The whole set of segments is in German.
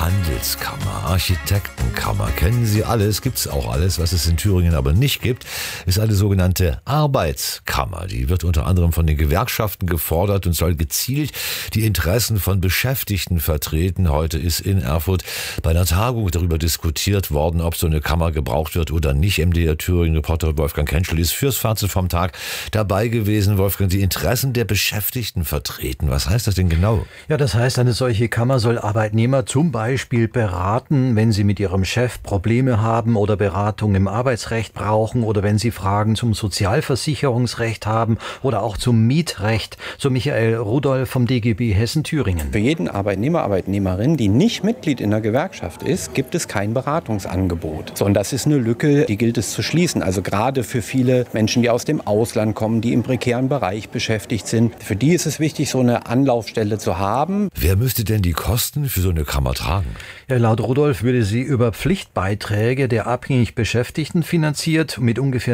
Handelskammer, Architektenkammer, kennen Sie alles, gibt's auch alles. Was es in Thüringen aber nicht gibt, ist eine sogenannte Arbeitskammer. Die wird unter anderem von den Gewerkschaften gefordert und soll gezielt die Interessen von Beschäftigten vertreten. Heute ist in Erfurt bei einer Tagung darüber diskutiert worden, ob so eine Kammer gebraucht wird oder nicht. MDR Thüringen-Reporter Wolfgang Kentschel ist fürs Fazit vom Tag dabei gewesen. Wolfgang, die Interessen der Beschäftigten vertreten. Was heißt das denn genau? Ja, das heißt, eine solche Kammer soll Arbeitnehmer zum Beispiel beraten, wenn sie mit ihrem Chef Probleme haben oder Beratung im Arbeitsrecht brauchen oder wenn sie Fragen zum Sozialversicherungsrecht haben oder auch zum Mietrecht. So Michael Rudolph vom DGB Hessen-Thüringen. Für jeden Arbeitnehmer, Arbeitnehmerin, die nicht Mitglied in der Gewerkschaft ist, gibt es kein Beratungsangebot. So, und das ist eine Lücke, die gilt es zu schließen. Also gerade für viele Menschen, die aus dem Ausland kommen, die im prekären Bereich beschäftigt sind, für die ist es wichtig, so eine Anlaufstelle zu haben. Wer müsste denn die Kosten für so eine Kammer tragen? Ja, laut Rudolph würde sie über Pflichtbeiträge der abhängig Beschäftigten finanziert, mit ungefähr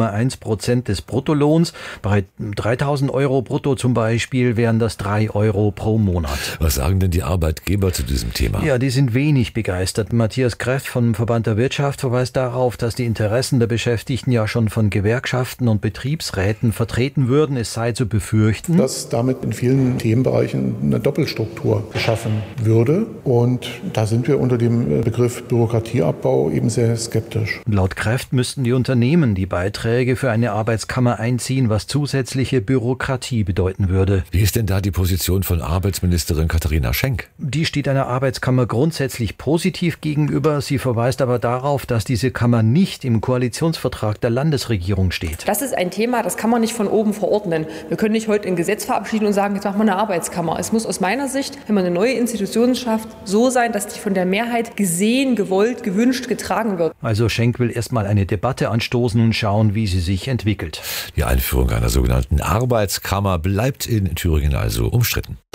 0,1% des Bruttolohns. Bei 3.000 Euro brutto zum Beispiel wären das 3 Euro pro Monat. Was sagen denn die Arbeitgeber zu diesem Thema? Ja, die sind wenig begeistert. Matthias Kreft vom Verband der Wirtschaft verweist darauf, dass die Interessen der Beschäftigten ja schon von Gewerkschaften und Betriebsräten vertreten würden. Es sei zu befürchten, dass damit in vielen Themenbereichen eine Doppelstruktur geschaffen würde. Und da sind wir unter dem Begriff Bürokratieabbau eben sehr skeptisch. Laut Kreft müssten die Unternehmen die Beiträge für eine Arbeitskammer einziehen, was zusätzliche Bürokratie bedeuten würde. Wie ist denn da die Position von Arbeitsministerin Katharina Schenk? Die steht einer Arbeitskammer grundsätzlich positiv gegenüber. Sie verweist aber darauf, dass diese Kammer nicht im Koalitionsvertrag der Landesregierung steht. Das ist ein Thema, das kann man nicht von oben verordnen. Wir können nicht heute ein Gesetz verabschieden und sagen, jetzt machen wir eine Arbeitskammer. Es muss aus meiner Sicht, wenn man eine neue Institution schafft, so sein, dass die von der Mehrheit gesehen, gewollt, gewünscht, getragen wird. Also Schenk will erstmal eine Debatte anstoßen und schauen, wie sie sich entwickelt. Die Einführung einer sogenannten Arbeitskammer bleibt in Thüringen also umstritten.